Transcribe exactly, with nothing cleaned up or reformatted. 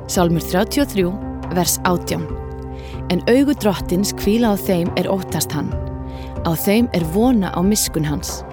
Sálmur þrjátíu og þrjú, vers átján. En augu drottins hvíla á þeim er óttast hann. Á þeim er vona á miskunn hans.